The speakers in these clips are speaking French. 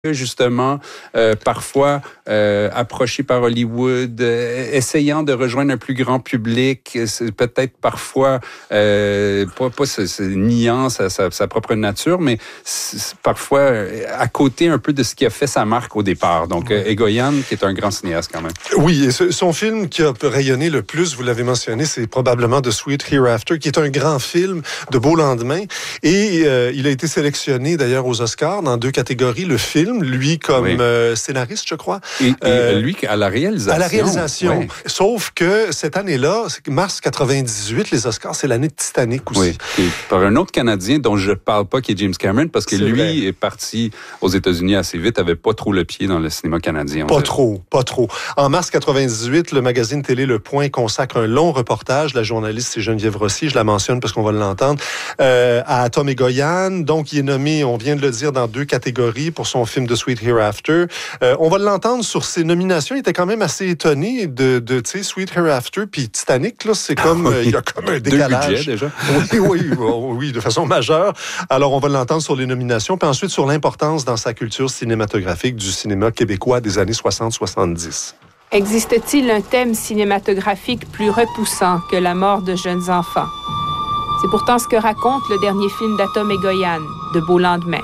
justement, parfois approché par Hollywood, essayant de rejoindre un plus grand public, c'est peut-être parfois pas niant sa propre nature, mais parfois à côté un peu de ce qui a fait sa marque au départ. Donc, Egoyan, qui est un grand cinéaste quand même. Oui, et son film qui a rayonné le plus, vous l'avez mentionné, c'est probablement The Sweet Hereafter, qui est un grand film de beau lendemain. Et il a été sélectionné d'ailleurs aux Oscars dans 2 catégories. Le film, lui comme scénariste, je crois. Et lui à la réalisation. À la réalisation. Ouais. Sauf que cette année-là, mars 98, les Oscars, c'est l'année de Titanic aussi. Oui, et par un autre Canadien dont je parle pas, qui est James Cameron, parce que lui est parti aux États-Unis assez vite, avait pas trop le pied dans le cinéma canadien. Pas trop. En mars 98, le magazine télé Le Point consacre un long reportage. La journaliste, c'est Geneviève Rossi, je la mentionne parce qu'on va l'entendre, à Atom Egoyan. Donc, il est nommé, on vient de le dire, dans 2 catégories pour son film The Sweet Hereafter. On va l'entendre sur ses nominations. Il était quand même assez étonné de tu sais, Sweet Hereafter puis Titanic, là, c'est comme, il y a comme un décalage. 2 budgets, déjà. Oui, de façon majeure. Alors, on va l'entendre sur les nominations, puis ensuite sur l'importance dans sa culture cinématographique du cinéma québécois des années 60-70. Existe-t-il un thème cinématographique plus repoussant que la mort de jeunes enfants? C'est pourtant ce que raconte le dernier film d'Atom Egoyan, De beaux lendemains.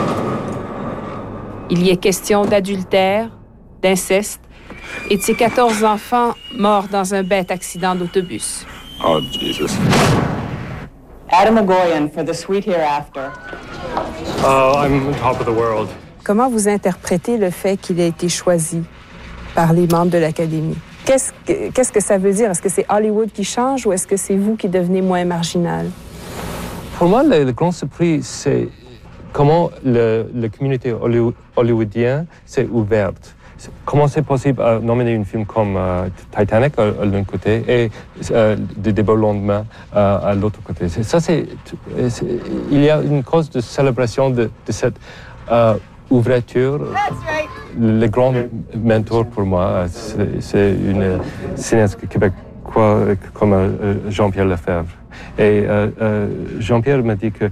Il y est question d'adultère, d'inceste et de ces 14 enfants morts dans un bête accident d'autobus. Oh, Jesus. Atom Egoyan for The Sweet Hereafter. Oh, I'm on top of the world. Comment vous interprétez le fait qu'il ait été choisi par les membres de l'Académie? Qu'est-ce que ça veut dire? Est-ce que c'est Hollywood qui change ou est-ce que c'est vous qui devenez moins marginal? Pour moi, le grand surprise, c'est comment la communauté hollywoodienne s'est ouverte. Comment c'est possible de nominer un film comme Titanic à l'un côté et Des beaux lendemains à l'autre côté. Il y a une cause de célébration de cette ouverture. Le grand mentor pour moi, c'est une cinéaste québécois comme Jean-Pierre Lefebvre. Et Jean-Pierre m'a dit que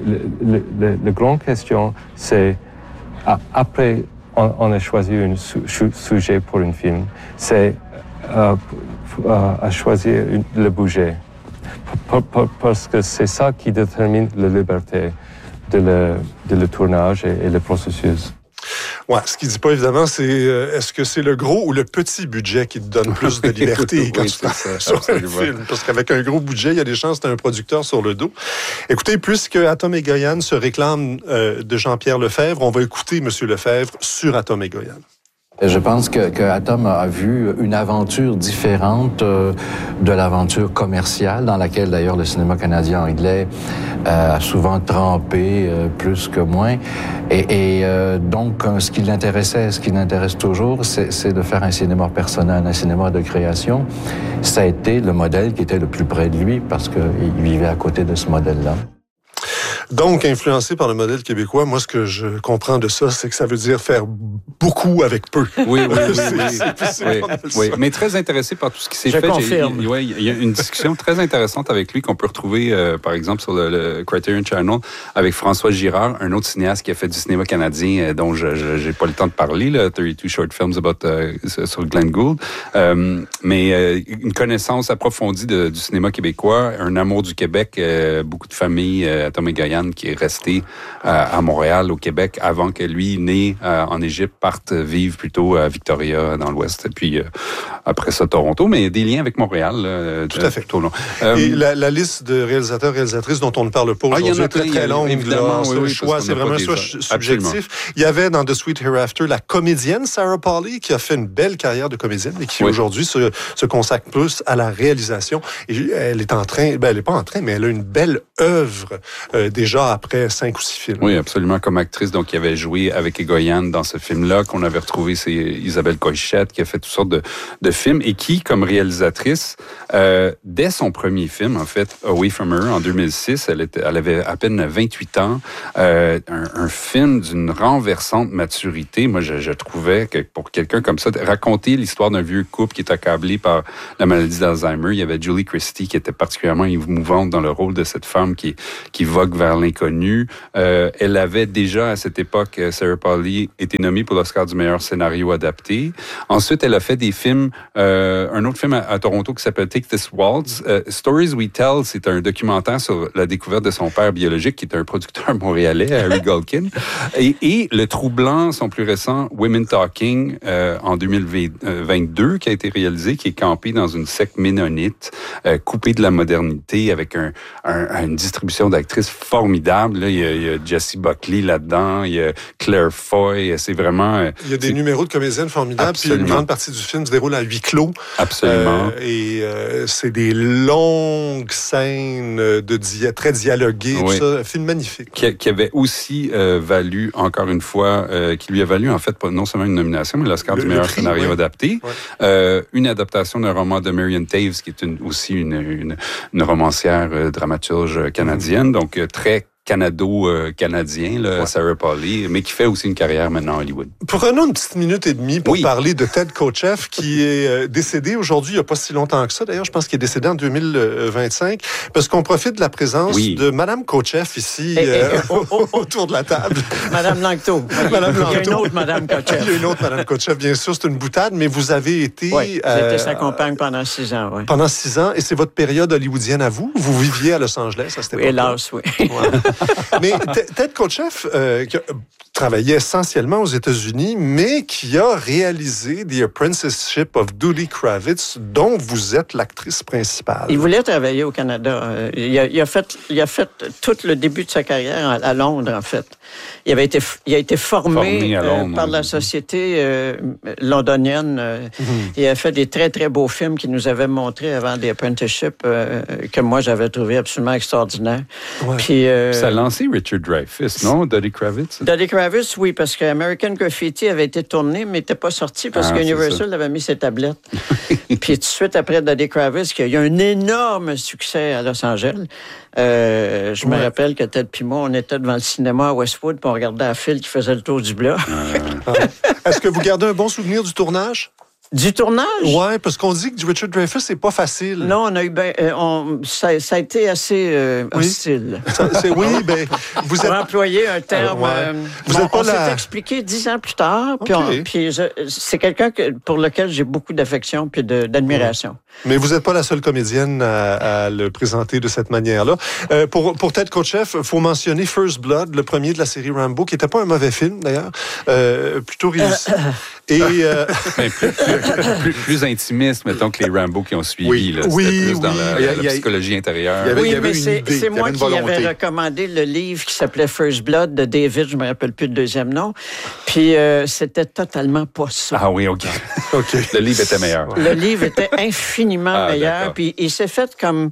la grande question, c'est après on a choisi un sujet pour un film, c'est à choisir le budget. Parce que c'est ça qui détermine la liberté de le tournage et le processus. Ouais, ce qu'il dit pas évidemment, c'est est-ce que c'est le gros ou le petit budget qui te donne plus de liberté quand tu passes sur un film? Parce qu'avec un gros budget, il y a des chances d'être un producteur sur le dos. Écoutez, puisque Atom Egoyan se réclame de Jean-Pierre Lefebvre, on va écouter M. Lefebvre sur Atom Egoyan. Je pense que Atom a vu une aventure différente de l'aventure commerciale dans laquelle d'ailleurs le cinéma canadien anglais a souvent trempé plus que moins. Et donc ce qui l'intéressait, ce qui l'intéresse toujours, c'est de faire un cinéma personnel, un cinéma de création. Ça a été le modèle qui était le plus près de lui parce qu'il vivait à côté de ce modèle-là. Donc, influencé par le modèle québécois, moi, ce que je comprends de ça, c'est que ça veut dire faire beaucoup avec peu. Oui. Mais très intéressé par tout ce qui s'est fait. Confirme. Il y a une discussion très intéressante avec lui qu'on peut retrouver, par exemple, sur le Criterion Channel, avec François Girard, un autre cinéaste qui a fait du cinéma canadien, dont j'ai pas le temps de parler, là, 32 Short Films sur Glenn Gould. Mais une connaissance approfondie du cinéma québécois, un amour du Québec, beaucoup de familles, Atom Egoyan, qui est resté à Montréal, au Québec, avant que lui, né en Égypte, parte vivre plutôt à Victoria, dans l'Ouest, et puis après ça, Toronto, mais des liens avec Montréal. Tout à fait. Tout au long. Et la liste de réalisateurs, réalisatrices dont on ne parle pas aujourd'hui est très longue. Évidemment, là, oui, choix, c'est vraiment un choix subjectif. Absolument. Il y avait dans The Sweet Hereafter la comédienne Sarah Polley, qui a fait une belle carrière de comédienne et qui aujourd'hui se consacre plus à la réalisation. Et elle est en train, elle n'est pas en train, mais elle a une belle œuvre déjà après 5 ou 6 films. Oui, absolument, comme actrice. Donc, qui avait joué avec Egoyan dans ce film-là, qu'on avait retrouvé, c'est Isabelle Coichette, qui a fait toutes sortes de film et qui, comme réalisatrice, dès son premier film, en fait, Away From Her, en 2006, elle avait à peine 28 ans, un film d'une renversante maturité. Moi, je trouvais que pour quelqu'un comme ça, raconter l'histoire d'un vieux couple qui est accablé par la maladie d'Alzheimer, il y avait Julie Christie qui était particulièrement émouvante dans le rôle de cette femme qui vogue vers l'inconnu. Elle avait déjà, à cette époque, Sarah Polley, été nommée pour l'Oscar du meilleur scénario adapté. Ensuite, elle a fait des films, un autre film à Toronto qui s'appelle Take This Waltz. Stories We Tell, c'est un documentaire sur la découverte de son père biologique, qui est un producteur montréalais, Harry Galkin. Et le troublant, son plus récent, Women Talking, en 2022, qui a été réalisé, qui est campé dans une secte ménonite, coupée de la modernité, avec une distribution d'actrices formidable. Là, il y a Jessie Buckley là-dedans, il y a Claire Foy, c'est vraiment... il y a des numéros de comédiennes formidables, puis une grande partie du film se déroule à huis clos. Absolument. C'est des longues scènes très dialoguées, oui. tout ça. Un film magnifique. Qui avait aussi valu, encore une fois, qui lui a valu, en fait, non seulement une nomination, mais l'Oscar du meilleur scénario adapté. Ouais. Une adaptation d'un roman de Marion Taves, qui est aussi une romancière dramaturge canadienne, donc très canado-canadien, là, Sarah Polley, mais qui fait aussi une carrière maintenant à Hollywood. Prenons une petite minute et demie pour parler de Ted Kotcheff, qui est décédé aujourd'hui, il n'y a pas si longtemps que ça. D'ailleurs, je pense qu'il est décédé en 2025, parce qu'on profite de la présence de Madame Kotcheff ici, autour de la table. Madame Langto. Madame Langto. Il y a une autre Madame Kotcheff. Il y a une autre Madame Kotcheff, bien sûr, c'est une boutade, mais vous avez été... Oui, j'étais sa compagne pendant 6 ans, oui. Pendant 6 ans, et c'est votre période hollywoodienne à vous? Vous viviez à Los Angeles à cette époque? Hélas, oui. Ouais. Mais Ted Kotcheff, qui a travaillé essentiellement aux États-Unis, mais qui a réalisé The Apprenticeship of Judy Kravitz, dont vous êtes l'actrice principale. Il voulait travailler au Canada. Il a fait tout le début de sa carrière à Londres, en fait. Il a été formé à Londres, par la société londonienne. Il a fait des très, très beaux films qu'il nous avait montrés avant The Apprenticeship, que moi, j'avais trouvé absolument extraordinaire. Ouais. Puis, ça a lancé Richard Dreyfuss, non? Judy Kravitz? Judy Kravitz, oui, parce que American Graffiti avait été tourné, mais n'était pas sorti parce que Universal avait mis ses tablettes. Puis tout de suite après Judy Kravitz, il y a eu un énorme succès à Los Angeles. Je me rappelle que Ted et moi, on était devant le cinéma à Westwood, puis on regardait la file qui faisait le tour du bloc. Est-ce que vous gardez un bon souvenir du tournage? Du tournage? Oui, parce qu'on dit que Richard Dreyfuss, c'est pas facile. Non, on a eu ça a été assez hostile. Vous Pour employer un terme... on s'est expliqué 10 ans plus tard, puis c'est quelqu'un pour lequel j'ai beaucoup d'affection puis d'admiration. Mais vous n'êtes pas la seule comédienne à le présenter de cette manière-là. Pour Ted Kotcheff, il faut mentionner First Blood, le premier de la série Rambo, qui n'était pas un mauvais film, d'ailleurs, plutôt réussi. Et... plus intimiste, mettons, que les Rambo qui ont suivi. C'était plus dans la psychologie intérieure. Mais c'est moi qui avais recommandé le livre qui s'appelait First Blood de David, je ne me rappelle plus le deuxième nom. Puis c'était totalement pas ça. Ah oui, OK. Le livre était meilleur. Le livre était infiniment meilleur. Puis il s'est fait comme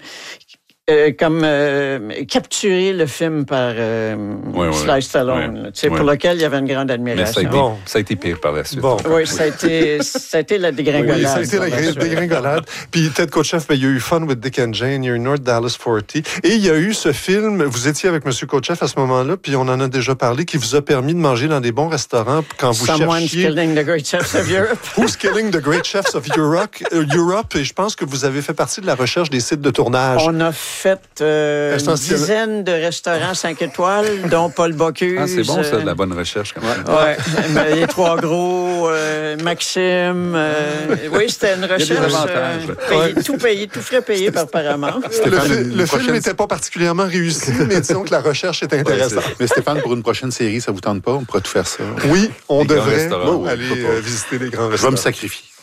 capturer le film par Sly Stallone, pour lequel il y avait une grande admiration. Ça a été pire par la suite. Oui, ça a été la dégringolade. Oui, ça a été la dégringolade. Puis Ted Kotcheff, il y a eu Fun with Dick and Jane, il y a eu North Dallas 40, et il y a eu ce film, vous étiez avec M. Kotcheff à ce moment-là, puis on en a déjà parlé, qui vous a permis de manger dans des bons restaurants quand vous Someone's Killing the Great Chefs of Europe. Who's Killing the Great Chefs of Europe? Et je pense que vous avez fait partie de la recherche des sites de tournage. On a fait une dizaine de restaurants 5 étoiles, dont Paul Bocuse. Ah, c'est bon, ça, de la bonne recherche. Oui, les Trois Gros, Maxime. Oui, c'était une recherche. Tout frais payé par Paramount. Le film n'était pas particulièrement réussi, mais disons que la recherche est intéressante. Mais Stéphane, pour une prochaine série, ça vous tente pas? On pourrait tout faire ça. Oui, on devrait aller visiter les grands restaurants. Je vais me sacrifier.